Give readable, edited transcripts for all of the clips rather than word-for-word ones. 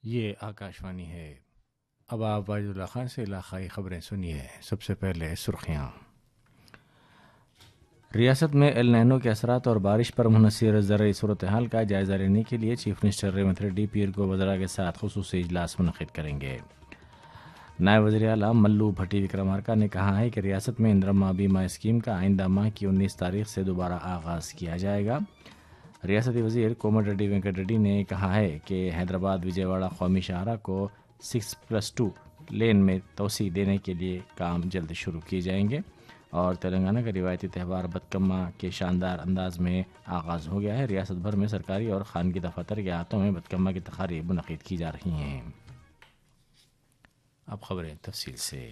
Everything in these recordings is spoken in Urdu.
یہ آکاشوانی ہے۔ اب آپ واجد اللہ خان سے علاقائی خبریں سنیے۔ سب سے پہلے سرخیاں۔ ریاست میں ایل نینو کے اثرات اور بارش پر منحصر زرعی صورتحال کا جائزہ لینے کے لیے چیف منسٹر ریونت ریڈی پیر کو وزراء کے ساتھ خصوصی اجلاس منعقد کریں گے۔ نائب وزیر اعلیٰ ملو بھٹی وکرمارکا نے کہا ہے کہ ریاست میں اندرما بیمہ اسکیم کا آئندہ ماہ کی 19 تاریخ سے دوبارہ آغاز کیا جائے گا۔ ریاستی وزیر کومل ریڈی وینکٹ ریڈی نے کہا ہے کہ حیدرآباد وجے واڑہ قومی شاہراہ کو 6+2 لین میں توسیع دینے کے لیے کام جلد شروع کیے جائیں گے، اور تلنگانہ کا روایتی تہوار بتکما کے شاندار انداز میں آغاز ہو گیا ہے۔ ریاست بھر میں سرکاری اور خانگی دفاتر کے احاطوں میں بتکما کی تقاریب منعقد کی جا رہی ہیں۔ اب خبریں تفصیل سے۔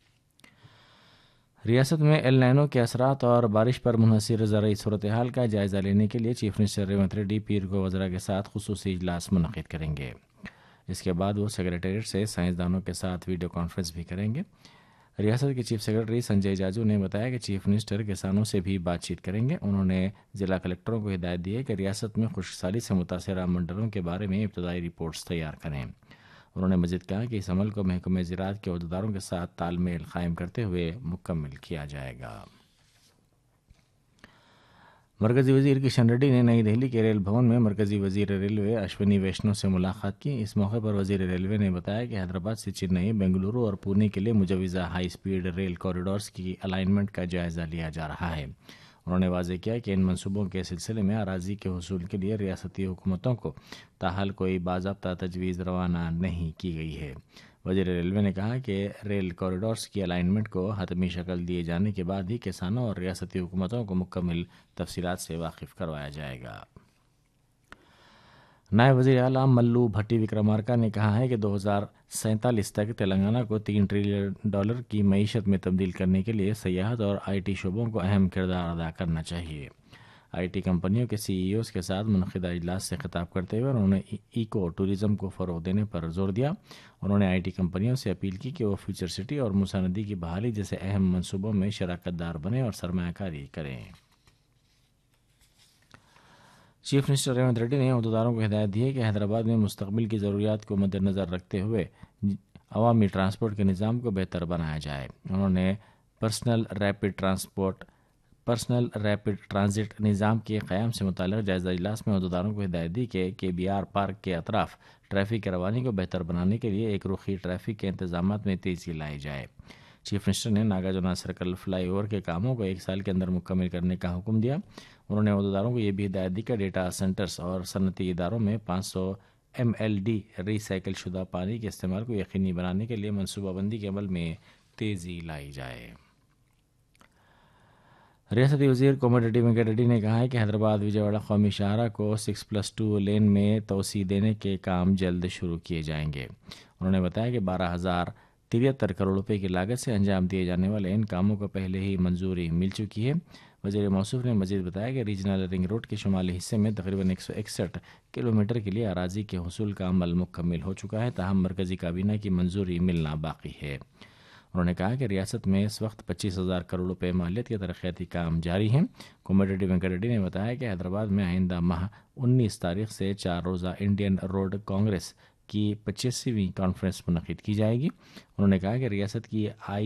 ریاست میں ایل نینو کے اثرات اور بارش پر منحصر زرعی صورتحال کا جائزہ لینے کے لیے چیف منسٹر ریونت ریڈی پیر کو وزراء کے ساتھ خصوصی اجلاس منعقد کریں گے۔ اس کے بعد وہ سیکریٹریٹ سے سائنسدانوں کے ساتھ ویڈیو کانفرنس بھی کریں گے۔ ریاست کے چیف سیکرٹری سنجے جاجو نے بتایا کہ چیف منسٹر کسانوں سے بھی بات چیت کریں گے۔ انہوں نے ضلع کلکٹروں کو ہدایت دی ہے کہ ریاست میں خشک سالی سے متاثرہ منڈلوں کے بارے میں ابتدائی رپورٹس تیار کریں۔ انہوں نے مزید کہا کہ اس عمل کو محکمہ زراعت کے عہدیداروں کے ساتھ تال میل قائم کرتے ہوئے مکمل کیا جائے گا۔ مرکزی وزیر کشن ریڈی نے نئی دہلی کے ریل بھون میں مرکزی وزیر ریلوے اشونی ویشنو سے ملاقات کی۔ اس موقع پر وزیر ریلوے نے بتایا کہ حیدرآباد سے چنئی، بنگلورو اور پونے کے لیے مجوزہ ہائی سپیڈ ریل کوریڈورز کی الائنمنٹ کا جائزہ لیا جا رہا ہے۔ انہوں نے واضح کیا کہ ان منصوبوں کے سلسلے میں اراضی کے حصول کے لیے ریاستی حکومتوں کو تاحال کوئی باضابطہ تجویز روانہ نہیں کی گئی ہے۔ وزیر ریلوے نے کہا کہ ریل کوریڈورز کی الائنمنٹ کو حتمی شکل دیے جانے کے بعد ہی کسانوں اور ریاستی حکومتوں کو مکمل تفصیلات سے واقف کروایا جائے گا۔ نائب وزیر اعلیٰ ملو بھٹی وکرمارکا نے کہا ہے کہ 2047 تک تلنگانہ کو $3 ٹریلین کی معیشت میں تبدیل کرنے کے لیے سیاحت اور آئی ٹی شعبوں کو اہم کردار ادا کرنا چاہیے۔ آئی ٹی کمپنیوں کے سی ای اوز کے ساتھ منعقدہ اجلاس سے خطاب کرتے ہوئے انہوں نے ایکو ٹورزم کو فروغ دینے پر زور دیا۔ انہوں نے آئی ٹی کمپنیوں سے اپیل کی کہ وہ فیوچر سٹی اور موسیٰ ندی کی بحالی جیسے اہم منصوبوں میں شراکت دار بنیں اور سرمایہ کاری کریں۔ چیف منسٹر ریونت ریڈی نے عہدیداروں کو ہدایت دی ہے کہ حیدرآباد میں مستقبل کی ضروریات کو مد نظر رکھتے ہوئے عوامی ٹرانسپورٹ کے نظام کو بہتر بنایا جائے۔ انہوں نے پرسنل ریپڈ ٹرانزٹ نظام کے قیام سے متعلق جائزہ اجلاس میں عہدیداروں کو ہدایت دی کہ KBR پارک کے اطراف ٹریفک کی روانی کو بہتر بنانے کے لیے ایک رخی ٹریفک کے انتظامات میں تیزی لائی جائے۔ چیف منسٹر نے ناگرجنا سرکل فلائی اوور کے کاموں کو 1 سال کے اندر مکمل کرنے کا حکم دیا۔ انہوں نے عہدیداروں کو یہ بھی ہدایت دی کہ ڈیٹا سینٹرز اور صنعتی اداروں میں 500 MLD ری سائیکل شدہ پانی کے استعمال کو یقینی بنانے کے لیے منصوبہ بندی کے عمل میں تیزی لائی جائے۔ ریاستی وزیر کومل ریڈی وینکٹ ریڈی نے کہا ہے کہ حیدرآباد وجے واڑہ قومی شاہراہ کو 6+2 لین میں توسیع دینے کے کام جلد شروع کیے جائیں گے۔ انہوں نے بتایا کہ 12,073 کروڑ روپے کی لاگت سے انجام دیے جانے والے ان کاموں کو پہلے ہی منظوری مل چکی ہے۔ وزیر موصوف نے مزید بتایا کہ ریجنل رنگ روڈ کے شمالی حصے میں تقریباً 161 کلومیٹر کے لیے اراضی کے حصول کا عمل مکمل ہو چکا ہے، تاہم مرکزی کابینہ کی منظوری ملنا باقی ہے۔ انہوں نے کہا کہ ریاست میں اس وقت 25,000 کروڑ روپے مالیت کے ترقیاتی کام جاری ہیں۔ کومل ریڈی وینکٹ ریڈی نے بتایا کہ حیدرآباد میں آئندہ ماہ 19 تاریخ سے 4 روزہ انڈین روڈ کانگریس کی 25ویں کانفرنس منعقد کی جائے گی۔ انہوں نے کہا کہ ریاست کی